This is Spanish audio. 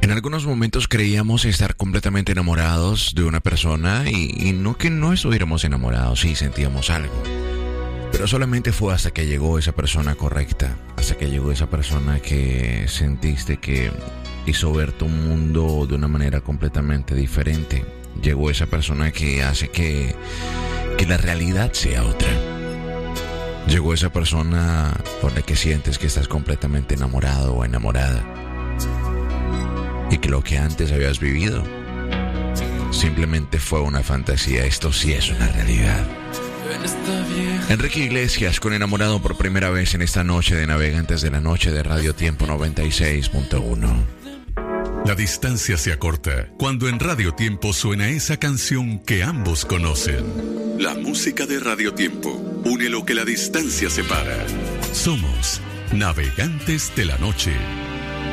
En algunos momentos creíamos estar completamente enamorados de una persona y no que no estuviéramos enamorados, sí sentíamos algo. Pero solamente fue hasta que llegó esa persona correcta, hasta que llegó esa persona que sentiste que hizo ver tu mundo de una manera completamente diferente. Llegó esa persona que hace que la realidad sea otra. Llegó esa persona por la que sientes que estás completamente enamorado o enamorada. Y que lo que antes habías vivido simplemente fue una fantasía. Esto sí es una realidad. Enrique Iglesias con Enamorado por primera vez en esta noche de Navegantes de la Noche de Radio Tiempo 96.1. La distancia se acorta cuando en Radio Tiempo suena esa canción que ambos conocen. La música de Radio Tiempo une lo que la distancia separa. Somos Navegantes de la Noche.